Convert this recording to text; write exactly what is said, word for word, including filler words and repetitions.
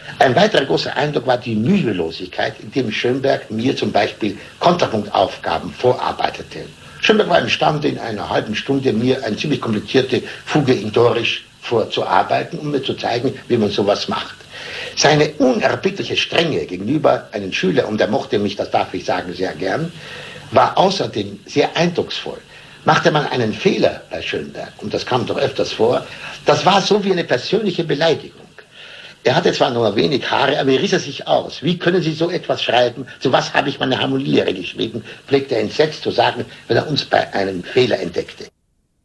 Ein weiterer großer Eindruck war die Mühelosigkeit, indem Schönberg mir zum Beispiel Kontrapunktaufgaben vorarbeitete. Schönberg war imstande, in einer halben Stunde mir eine ziemlich komplizierte Fuge in Dorisch vorzuarbeiten, um mir zu zeigen, wie man sowas macht. Seine unerbittliche Strenge gegenüber einem Schüler, und er mochte mich, das darf ich sagen, sehr gern, war außerdem sehr eindrucksvoll. Machte man einen Fehler bei Schönberg, und das kam doch öfters vor, das war so wie eine persönliche Beleidigung. Er hatte zwar nur wenig Haare, aber riss er sich aus. Wie können Sie so etwas schreiben? Zu was habe ich meine Harmonielehre geschrieben? Pflegte er entsetzt zu sagen, wenn er uns bei einem Fehler entdeckte.